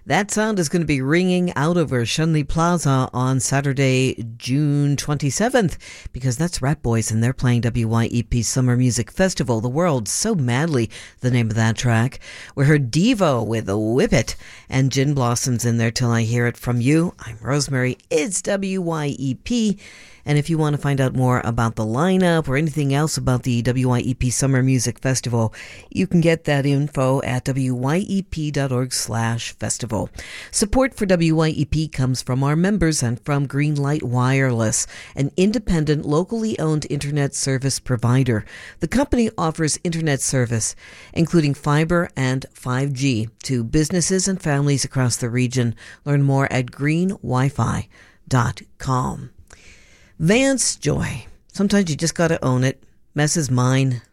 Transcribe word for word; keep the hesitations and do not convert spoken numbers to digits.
That sound is going to be ringing out over Shunley Plaza on Saturday, June twenty-seventh, because that's Rat Boys and they're playing W Y E P Summer Music Festival. The World So Madly, the name of that track. We heard Devo with Whip It, and Gin Blossoms in there Till I Hear It From You. I'm Rosemary. It's W Y E P. And if you want to find out more about the lineup or anything else about the W Y E P Summer Music Festival, you can get that info at W Y E P dot org slash festival. Support for W Y E P comes from our members and from Greenlight Wireless, an independent, locally owned internet service provider. The company offers internet service, including fiber and five G, to businesses and families across the region. Learn more at green wi fi dot com. Vance Joy. Sometimes you just got to own it. Mess is mine.